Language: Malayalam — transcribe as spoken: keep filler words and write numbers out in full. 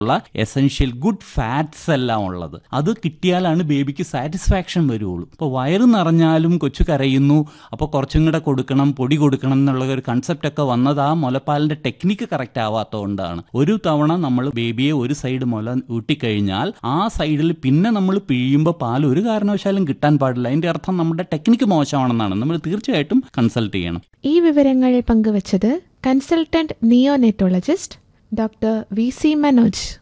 ഉള്ള എസെൻഷ്യൽ ഗുഡ് ഫാറ്റ്സ് എല്ലാം ഉള്ളത്. അത് കിട്ടിയാലാണ് ബേബിക്ക് സാറ്റിസ്ഫാക്ഷൻ വരുള്ളൂ. ഇപ്പോൾ വയറ് നിറഞ്ഞാലും കൊച്ചു കരയുന്നു, അപ്പോൾ കുറച്ചും കൂടെ കൊടുക്കണം, പൊടി കൊടുക്കണം എന്നുള്ള ഒരു കൺസെപ്റ്റ് ഒക്കെ വന്നത് ആ മുലപ്പാലിന്റെ ടെക്നിക്ക് കറക്റ്റ് ആവാത്തതുകൊണ്ടാണ്. ഒരു തവണ നമ്മൾ ബേബിയെ ഒരു സൈഡ് മുല ഊട്ടിക്കഴിഞ്ഞാൽ ആ സൈഡിൽ പിന്നെ നമ്മൾ പിഴിയുമ്പോൾ പാൽ ഒരു കാരണവശാലും കിട്ടാൻ പാടില്ല. അതിന്റെ അർത്ഥം നമ്മുടെ ടെക്നിക്ക് മോശമാണെന്നാണ്. നമ്മൾ തീർച്ചയായിട്ടും കൺസൾട്ട് ചെയ്യണം. ഈ വിവരങ്ങൾ പങ്കുവച്ചത് consultant neonatologist doctor V C Manoj.